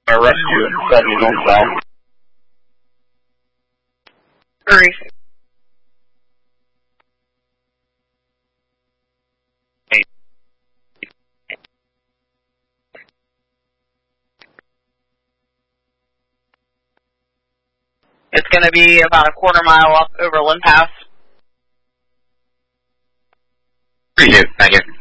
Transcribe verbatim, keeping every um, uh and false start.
A rescue at seventy northbound. Hurry. It's going to be about a quarter mile up over Lynn Pass. Thank you. Thank you.